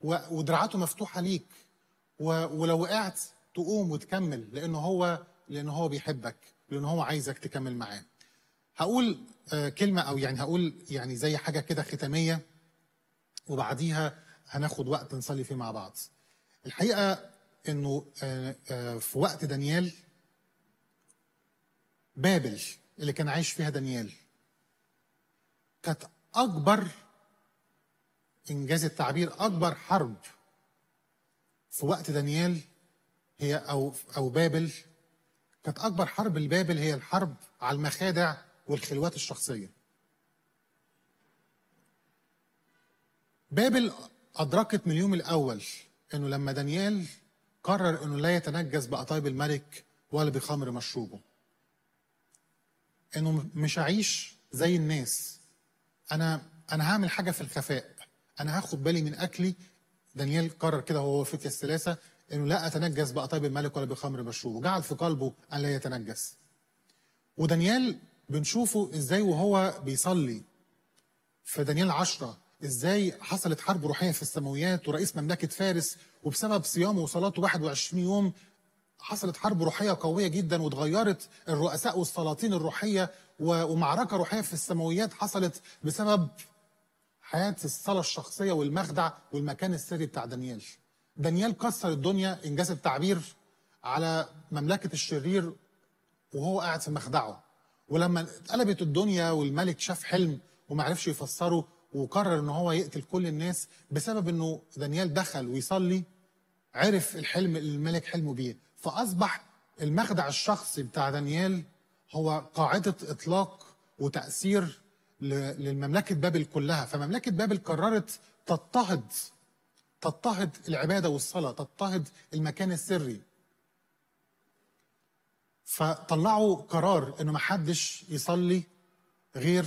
ودراعاته مفتوحه ليك، ولو وقعت تقوم وتكمل، لانه هو بيحبك، لانه هو عايزك تكمل معاه. هقول كلمه، او يعني هقول يعني زي حاجه كده ختاميه، وبعديها هناخد وقت نصلي فيه مع بعض. الحقيقه انه في وقت دانيال، بابل اللي كان عايش فيها دانيال كانت اكبر، انجاز التعبير، اكبر حرب في وقت دانيال هي او بابل. كانت اكبر حرب لبابل هي الحرب على المخادع والخلوات الشخصيه. بابل ادركت من اليوم الاول انه لما دانيال قرر انه لا يتنجس بقطايب الملك ولا بخمر مشروبه، انه مش هعيش زي الناس، انا هعمل حاجه في الخفاء، انا هاخد بالي من اكلي. دانيال قرر كده هو فتية الثلاثه انه لا اتنجس بقطايب الملك ولا بخمر مشروبه، جعل في قلبه ان لا يتنجس. ودانيال بنشوفه ازاي وهو بيصلي في دانيال 10، ازاي حصلت حرب روحيه في السماويات ورئيس مملكه فارس، وبسبب صيامه وصلاته 21 يوم حصلت حرب روحيه قويه جدا، واتغيرت الرؤساء والسلاطين الروحيه، ومعركه روحيه في السماويات حصلت بسبب حياه الصلاه الشخصيه والمخدع والمكان السري بتاع دانيال. دانيال كسر الدنيا، انجاز التعبير، على مملكه الشرير وهو قاعد في مخدعه. ولما اتقلبت الدنيا والملك شاف حلم وما عرفش يفسره، وقرر ان هو يقتل كل الناس بسبب انه دانيال دخل ويصلي، عرف الحلم اللي الملك حلمه بيه، فاصبح المخدع الشخصي بتاع دانيال هو قاعده اطلاق وتاثير للمملكه بابل كلها. فمملكه بابل قررت تضطهد العباده والصلاه، تضطهد المكان السري. فطلعوا قرار انه ما حدش يصلي غير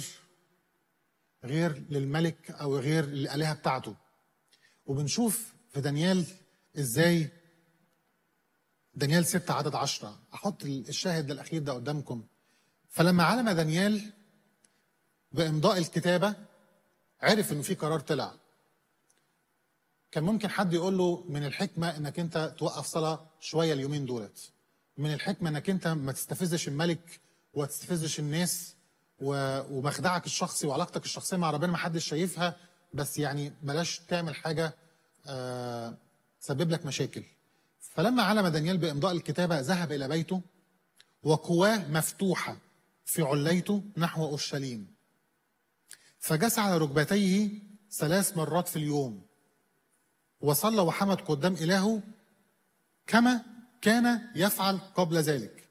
للملك او غير للالهه بتاعته. وبنشوف في دانيال ازاي دانيال 6 عدد 10، احط الشاهد الاخير ده قدامكم. فلما علم دانيال بامضاء الكتابه، عرف انه في قرار طلع. كان ممكن حد يقول له من الحكمه انك انت توقف صلاه شويه اليومين دولت، من الحكمه انك انت ما تستفزش الملك وتستفزش الناس، ومخدعك الشخصي وعلاقتك الشخصيه مع ربنا ما حدش شايفها، بس يعني بلاش تعمل حاجه تسبب لك مشاكل. فلما علم دانيال بامضاء الكتابه ذهب الى بيته، وقواه مفتوحه في عليته نحو اورشليم، فجس على ركبتيه 3 مرات في اليوم، وصلى وحمد قدام إلهه كما كان يفعل قبل ذلك.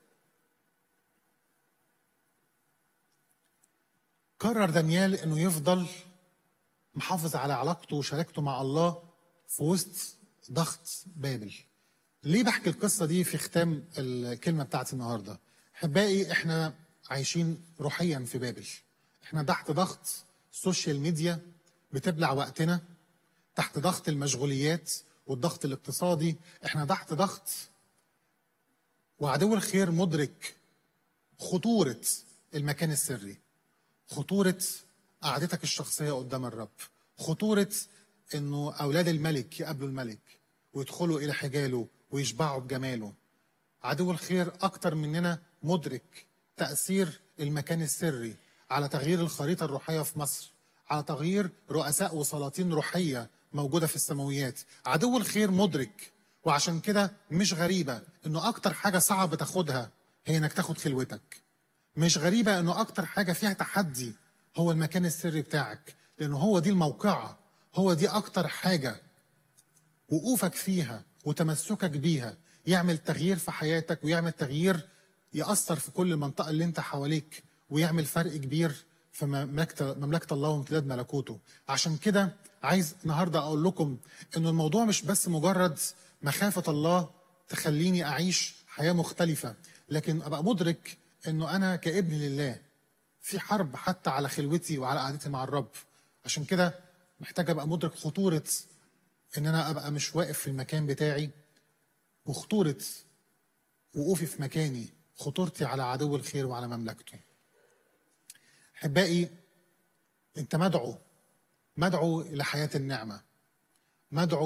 قرر دانيال انه يفضل محافظ على علاقته وشراكته مع الله في وسط ضغط بابل. ليه بحكي القصة دي في ختام الكلمة بتاعتي النهاردة؟ أحبائي، احنا عايشين روحيا في بابل. احنا تحت ضغط السوشيال ميديا بتبلع وقتنا، تحت ضغط المشغوليات والضغط الاقتصادي، احنا تحت ضغط. وعدو الخير مدرك خطورة المكان السري، خطورة قعدتك الشخصية قدام الرب، خطورة انه اولاد الملك يقابلوا الملك ويدخلوا الى حجاله ويشبعوا بجماله. عدو الخير اكتر مننا مدرك تأثير المكان السري على تغيير الخريطة الروحية في مصر، على تغيير رؤساء وسلاطين روحية موجودة في السماويات. عدو الخير مدرك، وعشان كده مش غريبة انه اكتر حاجة صعب تاخدها هي انك تاخد خلوتك. مش غريبة انه اكتر حاجة فيها تحدي هو المكان السري بتاعك، لانه هو دي الموقعة، هو دي اكتر حاجة وقوفك فيها وتمسكك بيها يعمل تغيير في حياتك، ويعمل تغيير يأثر في كل المنطقة اللي انت حواليك، ويعمل فرق كبير في مملكة الله وامتداد ملكوته. عشان كده عايز النهاردة اقول لكم انه الموضوع مش بس مجرد مخافة الله تخليني اعيش حياة مختلفة، لكن ابقى مدرك انه انا كابن لله في حرب حتى على خلوتي وعلى قعدتي مع الرب. عشان كده محتاج ابقى مدرك خطورة ان انا ابقى مش واقف في المكان بتاعي، وخطورة وقوفي في مكاني خطورتي على عدو الخير وعلى مملكته. احبائي، انت مدعو الى حياة النعمة، مدعو